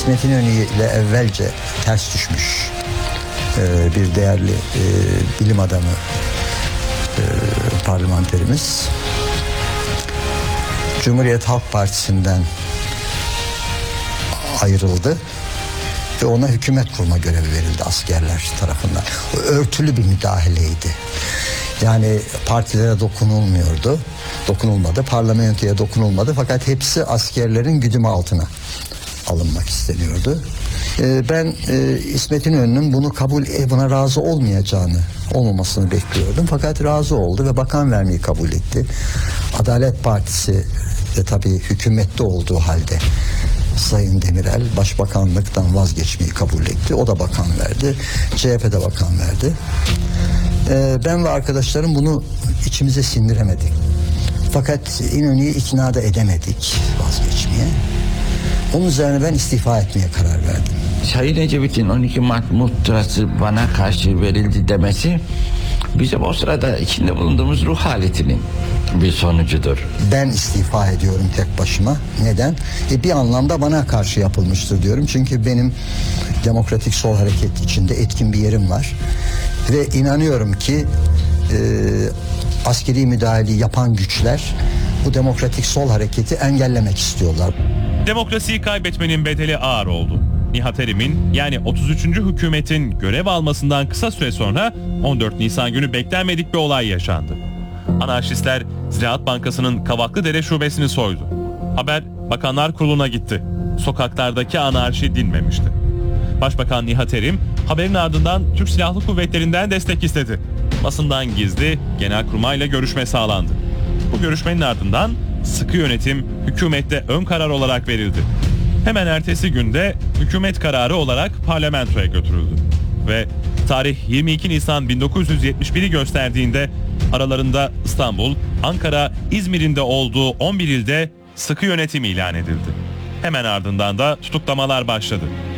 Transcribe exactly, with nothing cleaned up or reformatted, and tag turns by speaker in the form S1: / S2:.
S1: İsmet İnönü ile evvelce ters düşmüş e, bir değerli e, bilim adamı e, parlamenterimiz Cumhuriyet Halk Partisi'nden ayrıldı ve ona hükümet kurma görevi verildi askerler tarafından. O örtülü bir müdahaleydi. Yani partilere dokunulmuyordu, dokunulmadı, parlamentoya dokunulmadı, fakat hepsi askerlerin güdümü altına alınmak isteniyordu. Ee, ben e, İsmet İnönü'nün bunu kabul, e, buna razı olmayacağını, olmamasını bekliyordum, fakat razı oldu ve bakan vermeyi kabul etti. Adalet Partisi de tabii hükümette olduğu halde Sayın Demirel başbakanlıktan vazgeçmeyi kabul etti. O da bakan verdi. C H P de bakan verdi. Ee, ben ve arkadaşlarım bunu içimize sindiremedik. Fakat İnönü'yü ikna da edemedik vazgeçmeye. Onun üzerine ben istifa etmeye karar verdim.
S2: Sayın Ecevit'in on iki Mart muhtırası bana karşı verildi demesi bizim o sırada içinde bulunduğumuz ruh haletinin bir sonucudur.
S1: Ben istifa ediyorum tek başıma. Neden? E bir anlamda bana karşı yapılmıştır diyorum. Çünkü benim Demokratik Sol Hareket içinde etkin bir yerim var. Ve inanıyorum ki e, askeri müdahaleyi yapan güçler bu Demokratik Sol Hareketi engellemek istiyorlar.
S3: Demokrasiyi kaybetmenin bedeli ağır oldu. Nihat Erim'in yani otuz üçüncü hükümetin görev almasından kısa süre sonra on dört Nisan günü beklenmedik bir olay yaşandı. Anarşistler Ziraat Bankası'nın Kavaklıdere şubesini soydu. Haber Bakanlar Kurulu'na gitti. Sokaklardaki anarşi dinmemişti. Başbakan Nihat Erim haberin ardından Türk Silahlı Kuvvetleri'nden destek istedi. Basından gizli Genelkurmay'la görüşme sağlandı. Bu görüşmenin ardından sıkı yönetim hükümette ön karar olarak verildi. Hemen ertesi günde hükümet kararı olarak parlamentoya götürüldü. Ve tarih yirmi iki Nisan bin dokuz yüz yetmiş bir'i gösterdiğinde aralarında İstanbul, Ankara, İzmir'in de olduğu on bir ilde sıkı yönetim ilan edildi. Hemen ardından da tutuklamalar başladı.